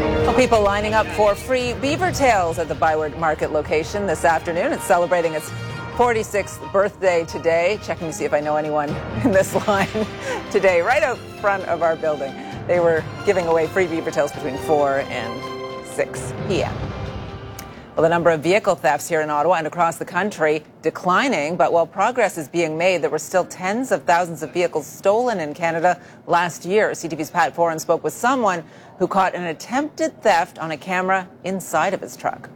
Well, people lining up for free beaver tails at the Byward Market location this afternoon. It's celebrating its 46th birthday today. Checking to see if I know anyone in this line today, right out front of our building. They were giving away free beaver tails between 4 and 6 p.m. Well, the number of vehicle thefts here in Ottawa and across the country declining, but while progress is being made, there were still tens of thousands of vehicles stolen in Canada last year. CTV's Pat Foran spoke with someone who caught an attempted theft on a camera inside of his truck.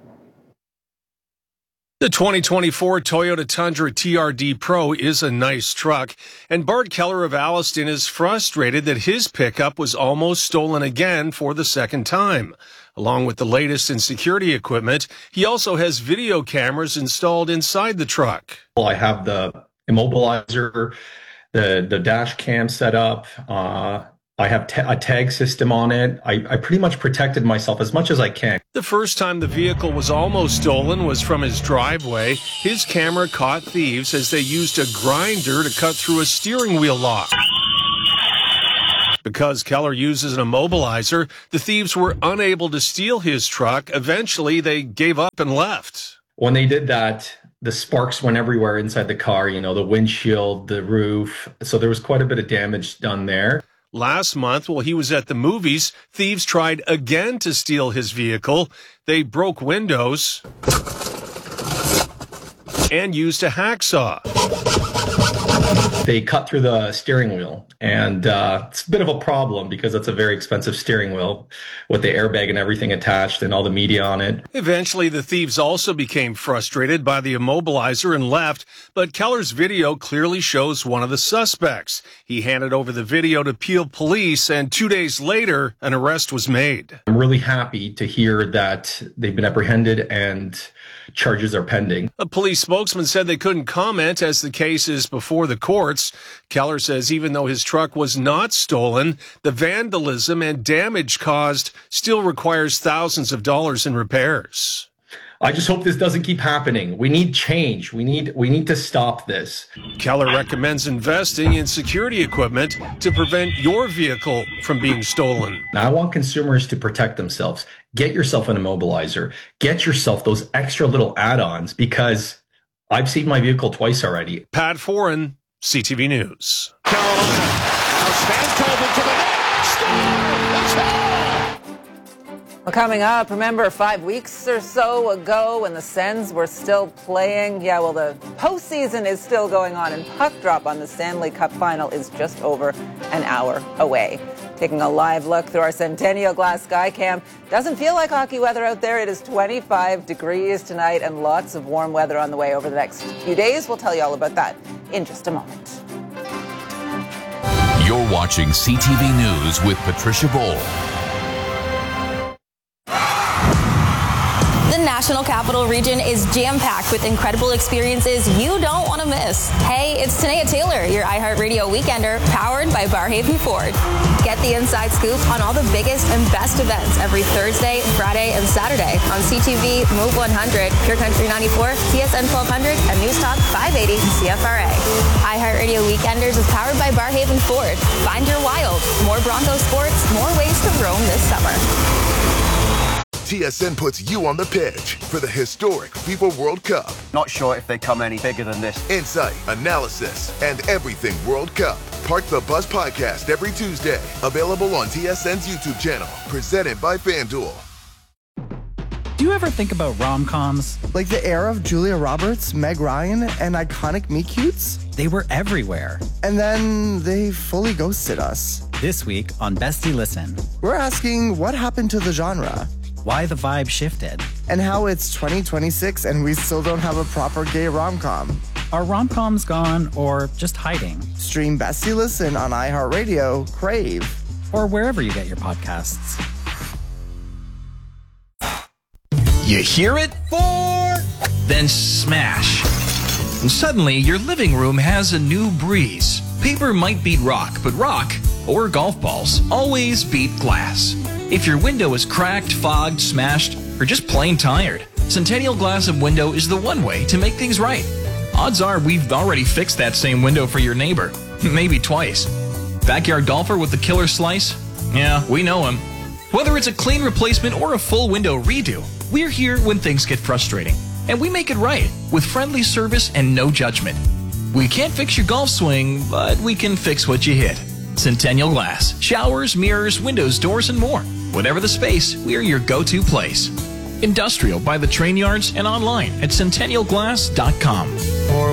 The 2024 Toyota Tundra TRD Pro is a nice truck, and Bart Keller of Alliston is frustrated that his pickup was almost stolen again for the second time. Along with the latest in security equipment, he also has video cameras installed inside the truck. Well, I have the immobilizer, the dash cam set up. I have a tag system on it. I pretty much protected myself as much as I can. The first time the vehicle was almost stolen was from his driveway. His camera caught thieves as they used a grinder to cut through a steering wheel lock. Because Keller uses an immobilizer, the thieves were unable to steal his truck. Eventually, they gave up and left. When they did that, the sparks went everywhere inside the car, the windshield, the roof. So there was quite a bit of damage done there. Last month, while he was at the movies, thieves tried again to steal his vehicle. They broke windows and used a hacksaw. They cut through the steering wheel, and it's a bit of a problem because it's a very expensive steering wheel with the airbag and everything attached and all the media on it. Eventually, the thieves also became frustrated by the immobilizer and left, but Keller's video clearly shows one of the suspects. He handed over the video to Peel Police, and 2 days later, an arrest was made. I'm really happy to hear that they've been apprehended and charges are pending. A police spokesman said they couldn't comment as the case is before the courts. Keller says even though his truck was not stolen, the vandalism and damage caused still requires thousands of dollars in repairs. I just hope this doesn't keep happening. We need change. We need to stop this. Keller recommends investing in security equipment to prevent your vehicle from being stolen. Now, I want consumers to protect themselves. Get yourself an immobilizer. Get yourself those extra little add-ons because I've seen my vehicle twice already. Pat Foran, CTV News. Carolina. Now Spankovic to the net. Score! That's all! Well, coming up, remember 5 weeks or so ago when the Sens were still playing? Yeah, well, the postseason is still going on, and puck drop on the Stanley Cup final is just over an hour away. Taking a live look through our Centennial Glass Skycam. Doesn't feel like hockey weather out there. It is 25 degrees tonight and lots of warm weather on the way over the next few days. We'll tell you all about that in just a moment. You're watching CTV News with Patricia Bowl. The National Capital Region is jam-packed with incredible experiences you don't want to miss. Hey, it's Tanea Taylor, your iHeartRadio Weekender, powered by Barhaven Ford. Get the inside scoop on all the biggest and best events every Thursday, Friday, and Saturday on CTV, Move 100, Pure Country 94, TSN 1200, and News Talk 580 CFRA. iHeartRadio Weekenders is powered by Barhaven Ford. Find your wild. More Broncos sports, more ways to roam this summer. TSN puts you on the pitch for the historic FIFA World Cup. Not sure if they come any bigger than this. Insight, analysis, and everything World Cup. Park the Bus podcast every Tuesday. Available on TSN's YouTube channel. Presented by FanDuel. Do you ever think about rom-coms? Like the era of Julia Roberts, Meg Ryan, and iconic meet-cutes? They were everywhere. And then they fully ghosted us. This week on Bestie Listen, we're asking what happened to the genre? Why the vibe shifted, and how it's 2026 and we still don't have a proper gay rom-com. Are rom-coms gone or just hiding? Stream Bestie Listen on iHeartRadio, Crave, or wherever you get your podcasts. You hear it? 4! Then smash. And suddenly your living room has a new breeze. Paper might beat rock, but rock, or golf balls, always beat glass. If your window is cracked, fogged, smashed, or just plain tired, Centennial Glass and Window is the one way to make things right. Odds are we've already fixed that same window for your neighbor, maybe twice. Backyard golfer with the killer slice? Yeah, we know him. Whether it's a clean replacement or a full window redo, we're here when things get frustrating. And we make it right with friendly service and no judgment. We can't fix your golf swing, but we can fix what you hit. Centennial Glass. Showers, mirrors, windows, doors, and more. Whatever the space, we're your go-to place. Industrial by the train yards and online at centennialglass.com.